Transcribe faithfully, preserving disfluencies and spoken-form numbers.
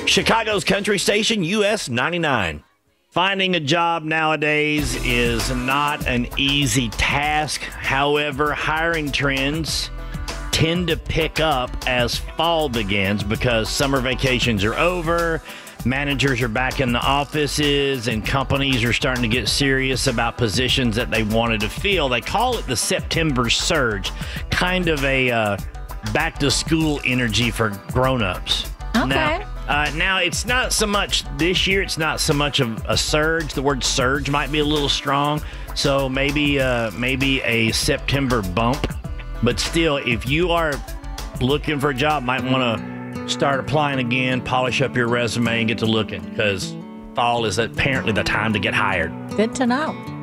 Chicago's country station, U S ninety-nine. Finding a job nowadays is not an easy task. However, hiring trends tend to pick up as fall begins because summer vacations are over, managers are back in the offices, and companies are starting to get serious about positions that they wanted to fill. They call it the September surge, kind of a uh, back-to-school energy for grown-ups. Okay. Now, uh, now, it's not so much this year, it's not so much of a surge. The word surge might be a little strong, so maybe uh, maybe a September bump. But still, if you are looking for a job, might want to start applying again, polish up your resume, and get to looking, because fall is apparently the time to get hired. Good to know.